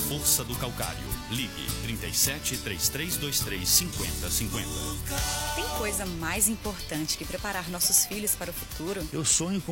força do calcário. Ligue 37 3323 5050. Tem coisa mais importante que preparar nossos filhos para o futuro? Eu sonho com